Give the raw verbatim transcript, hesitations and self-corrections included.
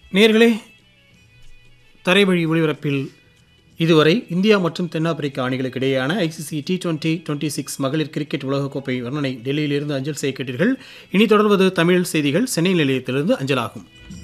நேயர்களே, தரைவழி ஒளிபரப்பில் இதுவரை இந்தியா மற்றும் தென்னாப்பிரிக்கா அணிகளுக்கு இடையேயான ICC T twenty twenty six மகளிர் கிரிக்கெட் உலகக்கோப்பை வர்ணனை டெல்லியிலிருந்து அஞ்சல் செய்ய கேட்டீர்கள். இனி தொடர்வது தமிழ் செய்திகள் சென்னை நிலையத்திலிருந்து அஞ்சலாகும்.